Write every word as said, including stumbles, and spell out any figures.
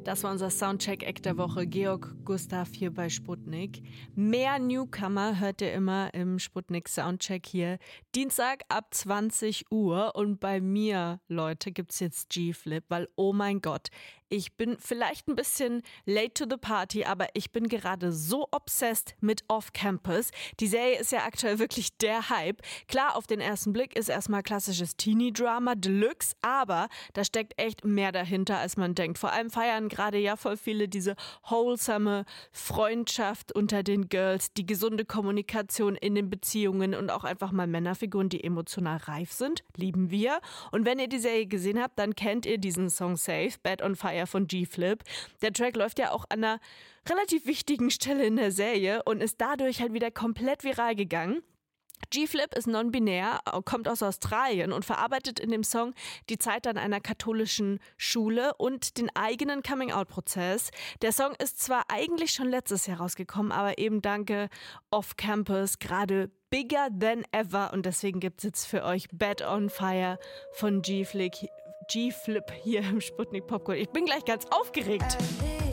Das war unser Soundcheck-Eck der Woche. Georg Gustav hier bei Sputnik. Mehr Newcomer hört ihr immer im Sputnik Soundcheck hier. Dienstag ab zwanzig Uhr. Und bei mir, Leute, gibt's jetzt G-Flip, weil oh mein Gott, ich bin vielleicht ein bisschen late to the party, aber ich bin gerade so obsessed mit Off-Campus. Die Serie ist ja aktuell wirklich der Hype. Klar, auf den ersten Blick ist erstmal klassisches Teenie-Drama Deluxe, aber da steckt echt mehr dahinter, als man denkt. Vor allem feiern gerade ja voll viele diese wholesome Freundschaft unter den Girls, die gesunde Kommunikation in den Beziehungen und auch einfach mal Männerfiguren, die emotional reif sind, lieben wir. Und wenn ihr die Serie gesehen habt, dann kennt ihr diesen Song Safe, Bad on Fire von G-Flip. Der Track läuft ja auch an einer relativ wichtigen Stelle in der Serie und ist dadurch halt wieder komplett viral gegangen. G-Flip ist non-binär, kommt aus Australien und verarbeitet in dem Song die Zeit an einer katholischen Schule und den eigenen Coming-out-Prozess. Der Song ist zwar eigentlich schon letztes Jahr rausgekommen, aber eben danke Off-Campus gerade bigger than ever und deswegen gibt es jetzt für euch Bad on Fire von G-Flip, G-Flip hier im Sputnik Popcorn. Ich bin gleich ganz aufgeregt.